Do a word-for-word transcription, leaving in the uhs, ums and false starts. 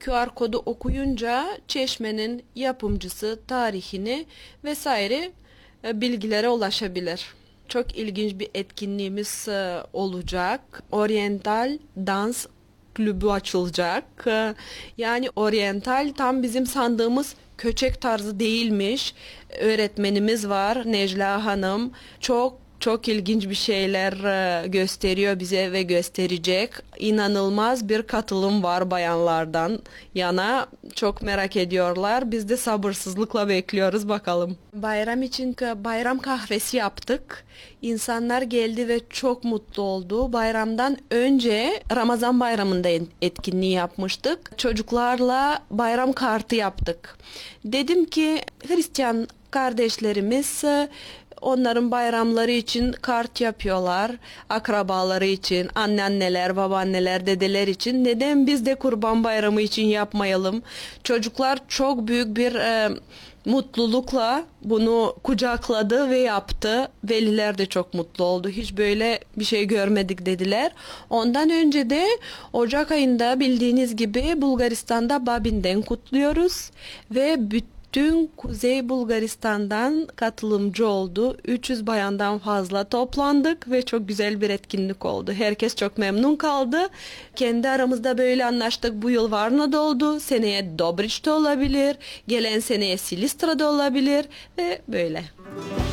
Q R kodu okuyunca çeşmenin yapımcısı, tarihini vesaire e, bilgilere ulaşabilir. Çok ilginç bir etkinliğimiz e, olacak. Oriental Dans Kulübü açılacak. E, yani Oriental tam bizim sandığımız köçek tarzı değilmiş. Öğretmenimiz var, Necla Hanım. Çok çok ilginç bir şeyler e, gösteriyor bize ve gösterecek. İnanılmaz bir katılım var bayanlardan yana. Çok merak ediyorlar. Biz de sabırsızlıkla bekliyoruz bakalım. Bayram için bayram kahvesi yaptık. İnsanlar geldi ve çok mutlu oldu. Bayramdan önce Ramazan bayramında etkinliği yapmıştık. Çocuklarla bayram kartı yaptık. Dedim ki Hristiyan kardeşlerimiz onların bayramları için kart yapıyorlar. Akrabaları için, anneanneler, babaanneler, dedeler için. Neden biz de Kurban Bayramı için yapmayalım? Çocuklar çok büyük bir e, mutlulukla bunu kucakladı ve yaptı. Veliler de çok mutlu oldu. Hiç böyle bir şey görmedik dediler. Ondan önce de Ocak ayında bildiğiniz gibi Bulgaristan'da Babin'den kutluyoruz. Ve bütün Dün Kuzey Bulgaristan'dan katılımcı oldu. üç yüz bayandan fazla toplandık ve çok güzel bir etkinlik oldu. Herkes çok memnun kaldı. Kendi aramızda böyle anlaştık. Bu yıl Varna'da oldu. Seneye Dobriç'te olabilir. Gelen seneye Silistra'da olabilir ve böyle.